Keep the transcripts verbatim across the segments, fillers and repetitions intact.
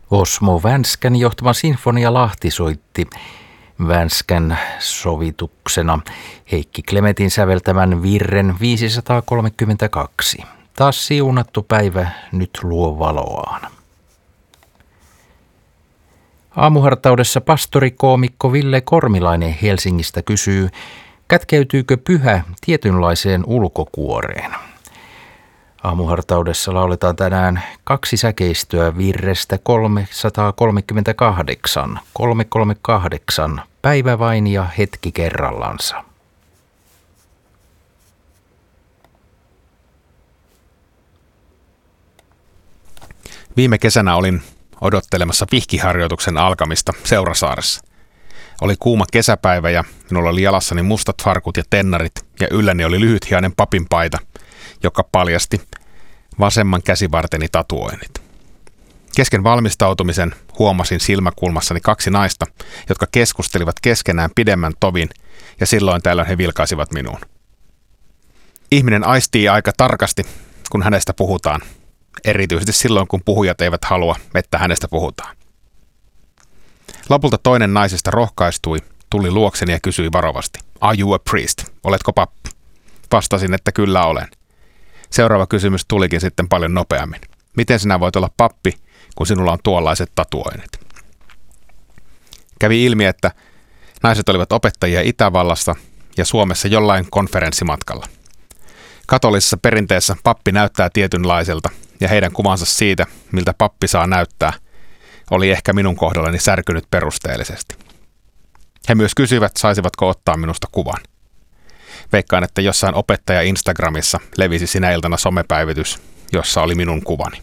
Osmo Vänskän johtama Sinfonia Lahti soitti Vänskän sovituksena Heikki Klemetin säveltämän virren viisisataakolmekymmentäkaksi. Taas siunattu päivä nyt luo valoaan. Aamuhartaudessa pastorikoomikko Ville Kormilainen Helsingistä kysyy, kätkeytyykö pyhä tietynlaiseen ulkokuoreen? Aamuhartaudessa lauletaan tänään kaksi säkeistöä virrestä kolmesataakolmekymmentäkahdeksan, kolmesataakolmekymmentäkahdeksan, päivä vain ja hetki kerrallansa. Viime kesänä olin odottelemassa vihkiharjoituksen alkamista Seurasaaressa. Oli kuuma kesäpäivä ja minulla oli jalassani mustat farkut ja tennarit ja ylläni oli lyhythihainen papinpaita, joka paljasti vasemman käsivarteni tatuoinnit. Kesken valmistautumisen huomasin silmäkulmassani kaksi naista, jotka keskustelivat keskenään pidemmän tovin ja silloin tällöin he vilkaisivat minuun. Ihminen aistii aika tarkasti, kun hänestä puhutaan, erityisesti silloin kun puhujat eivät halua, että hänestä puhutaan. Lopulta toinen naisista rohkaistui, tuli luokseni ja kysyi varovasti, "Are you a priest? Oletko pappi?" Vastasin, että kyllä olen. Seuraava kysymys tulikin sitten paljon nopeammin. Miten sinä voit olla pappi, kun sinulla on tuollaiset tatuoinnit? Kävi ilmi, että naiset olivat opettajia Itävallassa ja Suomessa jollain konferenssimatkalla. Katolisessa perinteessä pappi näyttää tietynlaiselta ja heidän kuvansa siitä, miltä pappi saa näyttää, oli ehkä minun kohdallani särkynyt perusteellisesti. He myös kysyivät, saisivatko ottaa minusta kuvan. Veikkaan, että jossain opettaja Instagramissa levisi sinä iltana somepäivitys, jossa oli minun kuvani.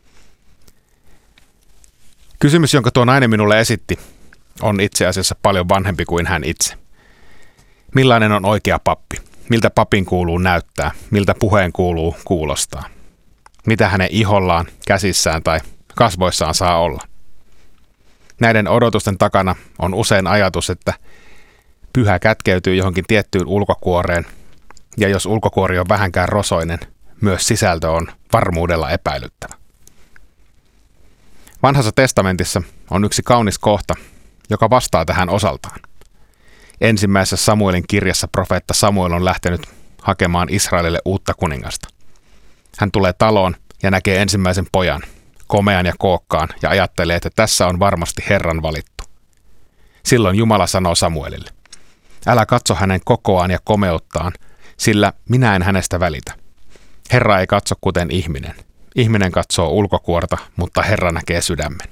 Kysymys, jonka tuo nainen minulle esitti, on itse asiassa paljon vanhempi kuin hän itse. Millainen on oikea pappi? Miltä papin kuuluu näyttää? Miltä puheen kuuluu kuulostaa? Mitä hänen ihollaan, käsissään tai kasvoissaan saa olla? Näiden odotusten takana on usein ajatus, että pyhä kätkeytyy johonkin tiettyyn ulkokuoreen, ja jos ulkokuori on vähänkään rosoinen, myös sisältö on varmuudella epäilyttävä. Vanhassa testamentissa on yksi kaunis kohta, joka vastaa tähän osaltaan. Ensimmäisessä Samuelin kirjassa profeetta Samuel on lähtenyt hakemaan Israelille uutta kuningasta. Hän tulee taloon ja näkee ensimmäisen pojan, komean ja kookkaan, ja ajattelee, että tässä on varmasti Herran valittu. Silloin Jumala sanoo Samuelille, "Älä katso hänen kokoaan ja komeuttaan, sillä minä en hänestä välitä. Herra ei katso kuten ihminen. Ihminen katsoo ulkokuorta, mutta Herra näkee sydämen."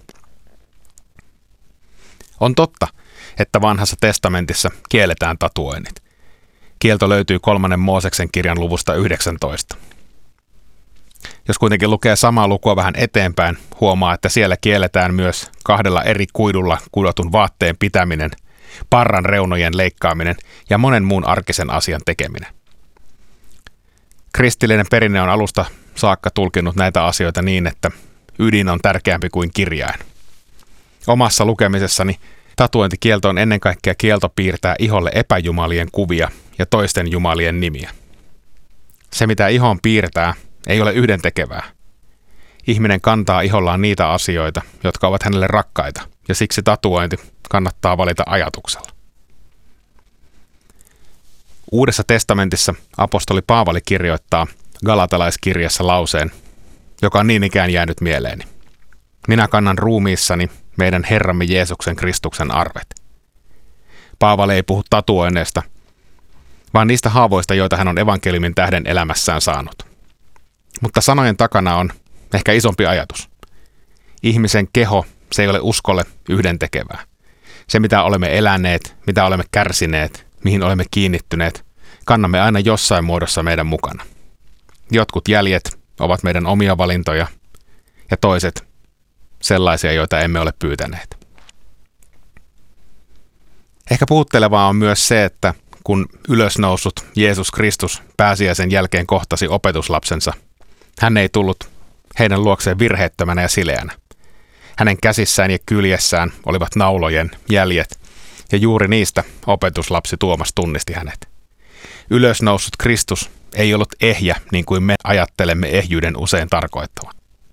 On totta, että vanhassa testamentissa kielletään tatuoinnit. Kielto löytyy kolmannen Mooseksen kirjan luvusta yhdeksäntoista. Jos kuitenkin lukee samaa lukua vähän eteenpäin, huomaa, että siellä kielletään myös kahdella eri kuidulla kudotun vaatteen pitäminen, parran reunojen leikkaaminen ja monen muun arkisen asian tekeminen. Kristillinen perinne on alusta saakka tulkinnut näitä asioita niin, että ydin on tärkeämpi kuin kirjain. Omassa lukemisessani tatuointikielto on ennen kaikkea kielto piirtää iholle epäjumalien kuvia ja toisten jumalien nimiä. Se, mitä ihoon piirtää, ei ole yhdentekevää. Ihminen kantaa ihollaan niitä asioita, jotka ovat hänelle rakkaita, ja siksi tatuointi kannattaa valita ajatuksella. Uudessa testamentissa apostoli Paavali kirjoittaa Galatalaiskirjassa lauseen, joka on niin ikään jäänyt mieleeni. "Minä kannan ruumiissani meidän Herramme Jeesuksen Kristuksen arvet." Paavali ei puhu tatuoinneista, vaan niistä haavoista, joita hän on evankeliumin tähden elämässään saanut. Mutta sanojen takana on ehkä isompi ajatus. Ihmisen keho, se ei ole uskolle yhdentekevää. Se, mitä olemme eläneet, mitä olemme kärsineet, mihin olemme kiinnittyneet, kannamme aina jossain muodossa meidän mukana. Jotkut jäljet ovat meidän omia valintoja ja toiset sellaisia, joita emme ole pyytäneet. Ehkä puhuttelevaa on myös se, että kun ylösnoussut Jeesus Kristus pääsiäisen jälkeen kohtasi opetuslapsensa, hän ei tullut heidän luokseen virheettömänä ja sileänä. Hänen käsissään ja kyljessään olivat naulojen jäljet, ja juuri niistä opetuslapsi Tuomas tunnisti hänet. Ylösnoussut Kristus ei ollut ehjä niin kuin me ajattelemme ehjyyden usein tarkoittavan.